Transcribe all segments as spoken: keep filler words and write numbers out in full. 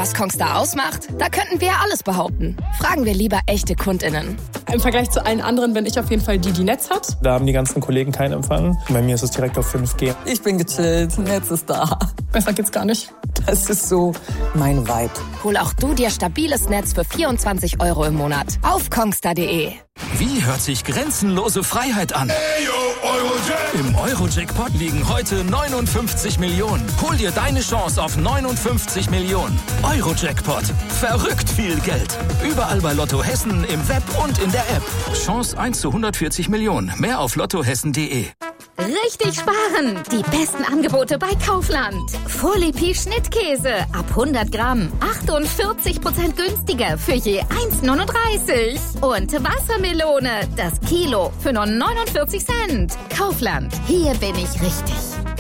Was Kongstar ausmacht? Da könnten wir alles behaupten. Fragen wir lieber echte KundInnen. Im Vergleich zu allen anderen bin ich auf jeden Fall die, die Netz hat. Da haben die ganzen Kollegen keinen Empfang. Bei mir ist es direkt auf fünf G. Ich bin gechillt, Netz ist da. Besser geht's gar nicht. Das ist so mein Vibe. Hol auch du dir stabiles Netz für vierundzwanzig Euro im Monat auf kongstar punkt de. Wie hört sich grenzenlose Freiheit an? Im Euro-Jackpot liegen heute neunundfünfzig Millionen. Hol dir deine Chance auf neunundfünfzig Millionen. Euro-Jackpot. Verrückt viel Geld. Überall bei Lotto Hessen, im Web und in der App. Chance eins zu hundertvierzig Millionen. Mehr auf lottohessen punkt de. Richtig sparen! Die besten Angebote bei Kaufland. Folie Schnittkäse ab hundert Gramm. achtundvierzig Prozent günstiger für je eins Komma neununddreißig. Und Wassermelone, das Kilo für nur neunundvierzig Cent. Kaufland, hier bin ich richtig.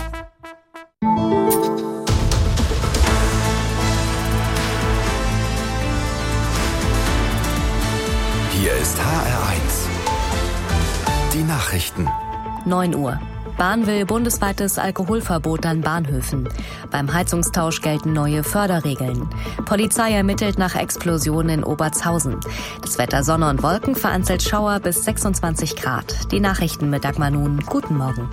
Hier ist H R eins. Die Nachrichten. neun Uhr. Bahn will bundesweites Alkoholverbot an Bahnhöfen. Beim Heizungstausch gelten neue Förderregeln. Polizei ermittelt nach Explosion in Obertshausen. Das Wetter Sonne und Wolken, vereinzelt Schauer bis sechsundzwanzig Grad. Die Nachrichten mit Dagmar Nun. Guten Morgen.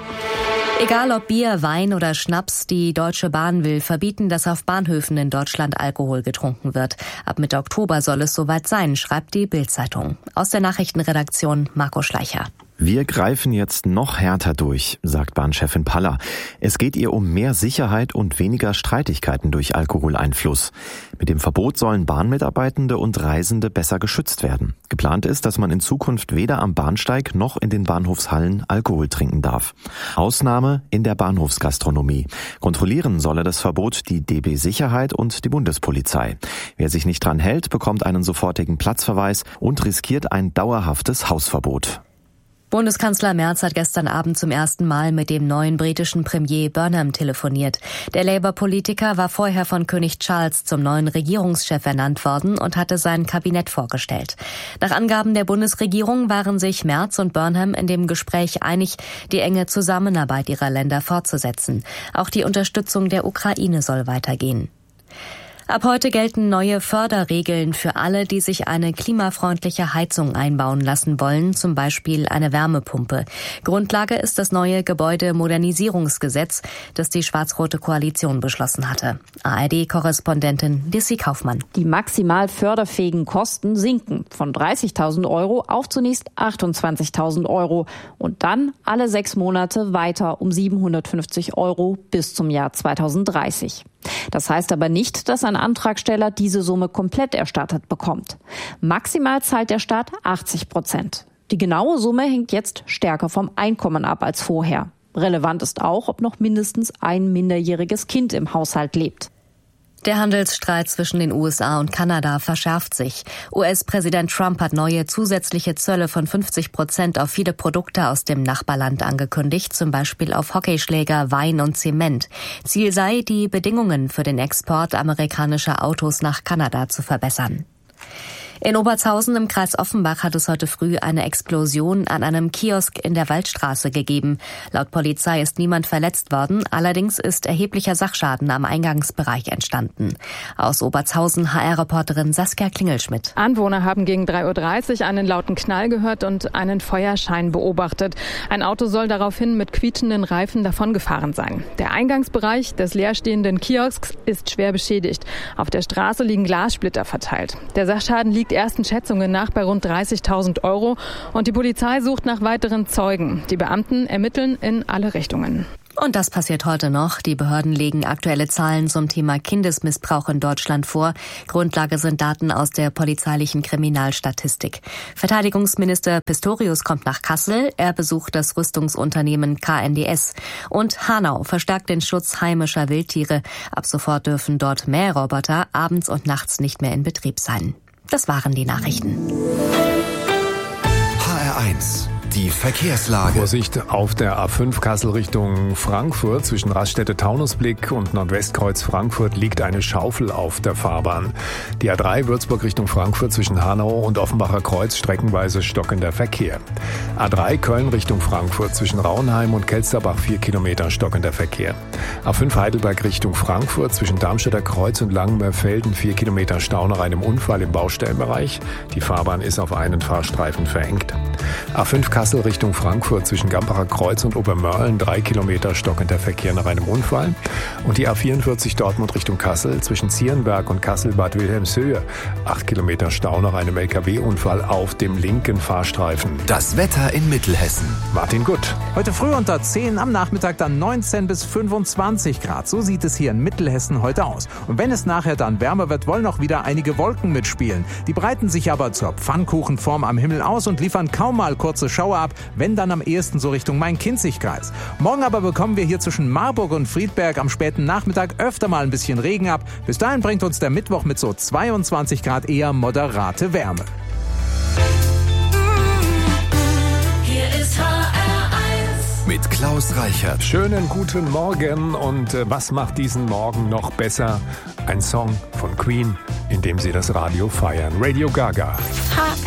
Egal ob Bier, Wein oder Schnaps, die Deutsche Bahn will verbieten, dass auf Bahnhöfen in Deutschland Alkohol getrunken wird. Ab Mitte Oktober soll es soweit sein, schreibt die Bild-Zeitung. Aus der Nachrichtenredaktion Marco Schleicher. Wir greifen jetzt noch härter durch, sagt Bahnchefin Paller. Es geht ihr um mehr Sicherheit und weniger Streitigkeiten durch Alkoholeinfluss. Mit dem Verbot sollen Bahnmitarbeitende und Reisende besser geschützt werden. Geplant ist, dass man in Zukunft weder am Bahnsteig noch in den Bahnhofshallen Alkohol trinken darf. Ausnahme in der Bahnhofsgastronomie. Kontrollieren solle das Verbot die D B Sicherheit und die Bundespolizei. Wer sich nicht dran hält, bekommt einen sofortigen Platzverweis und riskiert ein dauerhaftes Hausverbot. Bundeskanzler Merz hat gestern Abend zum ersten Mal mit dem neuen britischen Premier Burnham telefoniert. Der Labour-Politiker war vorher von König Charles zum neuen Regierungschef ernannt worden und hatte sein Kabinett vorgestellt. Nach Angaben der Bundesregierung waren sich Merz und Burnham in dem Gespräch einig, die enge Zusammenarbeit ihrer Länder fortzusetzen. Auch die Unterstützung der Ukraine soll weitergehen. Ab heute gelten neue Förderregeln für alle, die sich eine klimafreundliche Heizung einbauen lassen wollen, zum Beispiel eine Wärmepumpe. Grundlage ist das neue Gebäudemodernisierungsgesetz, das die schwarz-rote Koalition beschlossen hatte. A R D-Korrespondentin Dissy Kaufmann. Die maximal förderfähigen Kosten sinken von dreißigtausend Euro auf zunächst achtundzwanzigtausend Euro und dann alle sechs Monate weiter um siebenhundertfünfzig Euro bis zum Jahr zweitausenddreißig. Das heißt aber nicht, dass ein Antragsteller diese Summe komplett erstattet bekommt. Maximal zahlt der Staat achtzig Prozent. Die genaue Summe hängt jetzt stärker vom Einkommen ab als vorher. Relevant ist auch, ob noch mindestens ein minderjähriges Kind im Haushalt lebt. Der Handelsstreit zwischen den U S A und Kanada verschärft sich. U S-Präsident Trump hat neue zusätzliche Zölle von fünfzig Prozent auf viele Produkte aus dem Nachbarland angekündigt, zum Beispiel auf Hockeyschläger, Wein und Zement. Ziel sei, die Bedingungen für den Export amerikanischer Autos nach Kanada zu verbessern. In Obertshausen im Kreis Offenbach hat es heute früh eine Explosion an einem Kiosk in der Waldstraße gegeben. Laut Polizei ist niemand verletzt worden, allerdings ist erheblicher Sachschaden am Eingangsbereich entstanden. Aus Obertshausen H R-Reporterin Saskia Klingelschmidt. Anwohner haben gegen drei Uhr dreißig einen lauten Knall gehört und einen Feuerschein beobachtet. Ein Auto soll daraufhin mit quietschenden Reifen davongefahren sein. Der Eingangsbereich des leerstehenden Kiosks ist schwer beschädigt. Auf der Straße liegen Glassplitter verteilt. Der Sachschaden liegt ersten Schätzungen nach bei rund dreißigtausend Euro und die Polizei sucht nach weiteren Zeugen. Die Beamten ermitteln in alle Richtungen. Und das passiert heute noch. Die Behörden legen aktuelle Zahlen zum Thema Kindesmissbrauch in Deutschland vor. Grundlage sind Daten aus der polizeilichen Kriminalstatistik. Verteidigungsminister Pistorius kommt nach Kassel. Er besucht das Rüstungsunternehmen K N D S. Und Hanau verstärkt den Schutz heimischer Wildtiere. Ab sofort dürfen dort Mähroboter abends und nachts nicht mehr in Betrieb sein. Das waren die Nachrichten. H R eins. Die Verkehrslage. Vorsicht auf der A fünf Kassel Richtung Frankfurt. Zwischen Raststätte-Taunusblick und Nordwestkreuz Frankfurt liegt eine Schaufel auf der Fahrbahn. Die A drei Würzburg Richtung Frankfurt zwischen Hanau und Offenbacher Kreuz streckenweise stockender Verkehr. A drei Köln Richtung Frankfurt zwischen Rauenheim und Kelsterbach vier Kilometer stockender Verkehr. A fünf Heidelberg Richtung Frankfurt zwischen Darmstädter Kreuz und Langenmeerfelden vier Kilometer Stau nach einem Unfall im Baustellenbereich. Die Fahrbahn ist auf einen Fahrstreifen verengt. A fünf Kassel Richtung Frankfurt zwischen Gampacher Kreuz und Obermörlen drei Kilometer stockender Verkehr nach einem Unfall. Und die A vierundvierzig Dortmund Richtung Kassel zwischen Zierenberg und Kassel-Bad Wilhelmshöhe acht Kilometer Stau nach einem L K W-Unfall auf dem linken Fahrstreifen. Das Wetter in Mittelhessen. Martin Gutt. Heute früh unter zehn, am Nachmittag dann neunzehn bis fünfundzwanzig Grad. So sieht es hier in Mittelhessen heute aus. Und wenn es nachher dann wärmer wird, wollen auch wieder einige Wolken mitspielen. Die breiten sich aber zur Pfannkuchenform am Himmel aus und liefern kaum mal kurze Schauer ab, wenn dann am ehesten so Richtung Main-Kinzig-Kreis. Morgen aber bekommen wir hier zwischen Marburg und Friedberg am späten Nachmittag öfter mal ein bisschen Regen ab. Bis dahin bringt uns der Mittwoch mit so zweiundzwanzig Grad eher moderate Wärme. Hier ist H R eins mit Klaus Reichert. Schönen guten Morgen und äh, was macht diesen Morgen noch besser? Ein Song von Queen, in dem sie das Radio feiern. Radio Gaga. H